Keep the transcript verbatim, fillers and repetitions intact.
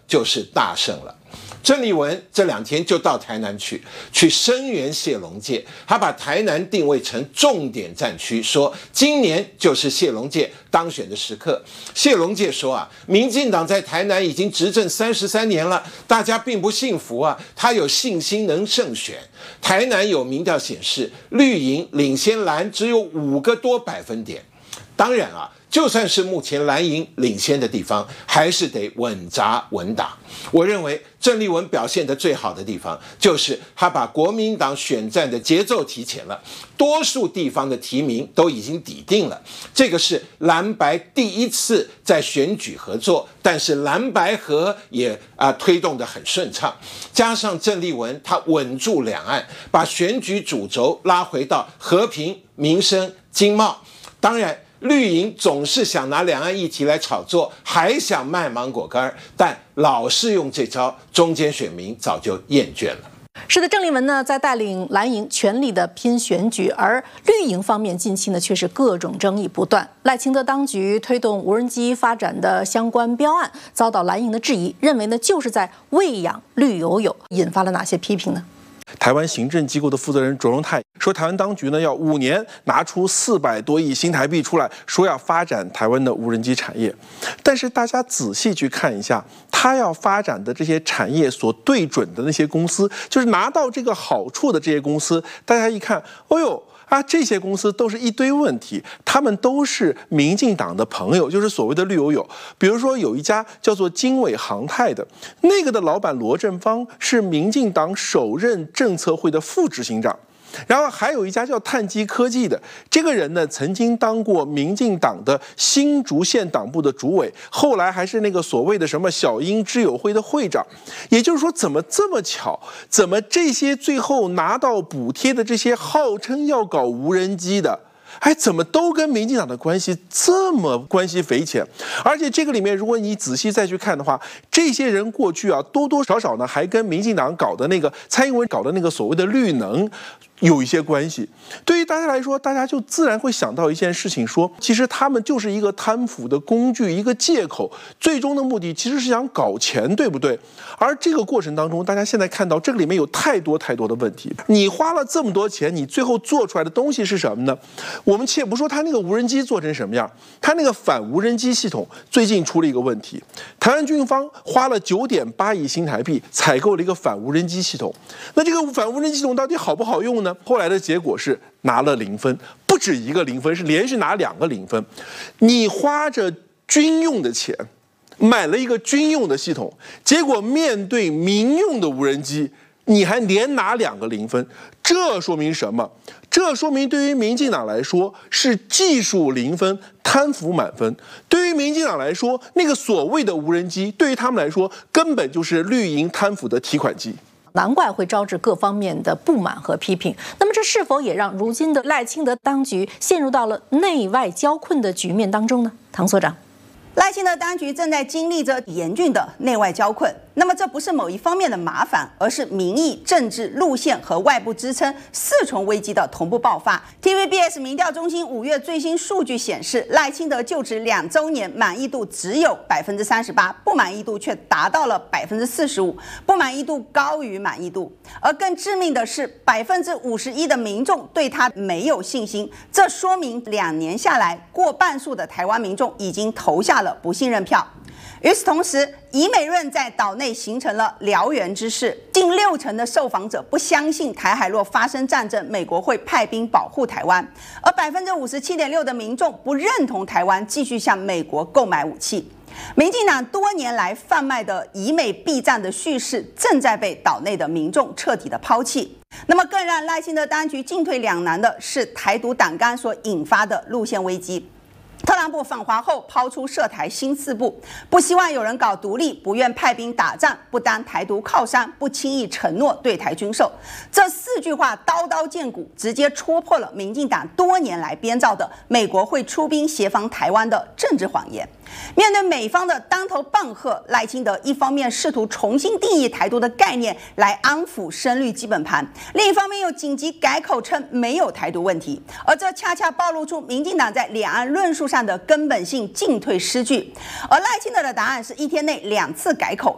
就是大胜了。郑丽文这两天就到台南去，去声援谢龙介，他把台南定位成重点战区，说今年就是谢龙介当选的时刻。谢龙介说啊，民进党在台南已经执政三十三年了，大家并不幸福啊，他有信心能胜选。台南有民调显示，绿营领先蓝只有五个多百分点。当然啊，就算是目前蓝营领先的地方，还是得稳扎稳打。我认为郑丽文表现得最好的地方，就是他把国民党选战的节奏提前了，多数地方的提名都已经底定了。这个是蓝白第一次在选举合作，但是蓝白合也啊、呃、推动得很顺畅。加上郑丽文他稳住两岸，把选举主轴拉回到和平、民生、经贸。当然，绿营总是想拿两岸议题来炒作，还想卖芒果干，但老是用这招，中间选民早就厌倦了。 是的，郑丽文呢在带领蓝营全力的拼选举，而绿营方面近期呢却是各种争议不断。赖清德当局推动无人机发展的相关标案，遭到蓝营的质疑，认为呢就是在喂养绿油油，引发了哪些批评呢？ 台湾行政机构的负责人卓荣泰说，台湾当局呢要五年拿出四百多亿新台币出来，说要发展台湾的无人机产业。但是大家仔细去看一下，他要发展的这些产业所对准的那些公司，就是拿到这个好处的这些公司，大家一看，哦呦。啊，这些公司都是一堆问题，他们都是民进党的朋友，就是所谓的绿油油。比如说有一家叫做经纬航太的，那个的老板罗振芳是民进党首任政策会的副执行长。然后还有一家叫碳基科技的，这个人呢曾经当过民进党的新竹县党部的主委，后来还是那个所谓的什么小英知友会的会长。也就是说，怎么这么巧？怎么这些最后拿到补贴的这些号称要搞无人机的，哎，怎么都跟民进党的关系这么关系匪浅？而且这个里面，如果你仔细再去看的话，这些人过去啊，多多少少呢，还跟民进党搞的那个蔡英文搞的那个所谓的绿能有一些关系。对于大家来说，大家就自然会想到一件事情，说其实他们就是一个贪腐的工具，一个借口，最终的目的其实是想搞钱，对不对？而这个过程当中，大家现在看到这个里面有太多太多的问题。你花了这么多钱，你最后做出来的东西是什么呢？我们且不说他那个无人机做成什么样，他那个反无人机系统最近出了一个问题，台湾军方花了九点八亿新台币采购了一个反无人机系统。那这个反无人机系统到底好不好用呢？后来的结果是拿了零分，不止一个零分，是连续拿两个零分。你花着军用的钱买了一个军用的系统，结果面对民用的无人机，你还连拿两个零分，这说明什么？这说明对于民进党来说是技术零分，贪腐满分。对于民进党来说，那个所谓的无人机，对于他们来说根本就是绿营贪腐的提款机。 难怪会招致各方面的不满和批评。那么这是否也让如今的赖清德当局陷入到了内外交困的局面当中呢？唐所长， 赖清德当局正在经历着严峻的内外交困。那么这不是某一方面的麻烦，而是民意、政治、路线和外部支撑四重危机的同步爆发。T V B S 民调中心五月最新数据显示，赖清德就职两周年满意度只有百分之三十八，不满意度却达到了百分之四十五，不满意度高于满意度。而更致命的是，百分之五十一的民众对他没有信心。这说明两年下来，过半数的台湾民众已经投下了不信任票。与此同时，以美论在岛内形成了燎原之势，近六成的受访者不相信台海若发生战争，美国会派兵保护台湾，而百分之五十七点六的民众不认同台湾继续向美国购买武器。民进党多年来贩卖的以美避战的叙事，正在被岛内的民众彻底的抛弃。那么，更让赖清德当局进退两难的是台独党纲所引发的路线危机。特朗普访华后抛出涉台新四步，不希望有人搞独立，不愿派兵打仗，不当台独靠山，不轻易承诺对台军售。这四句话刀刀见骨，直接戳破了民进党多年来编造的美国会出兵协防台湾的政治谎言。面对美方的当头棒喝，赖清德一方面试图重新定义台独的概念来安抚深绿基本盘，另一方面又紧急改口称没有台独问题，而这恰恰暴露出民进党在两岸论述上的根本性进退失据。而赖清德的答案是一天内两次改口，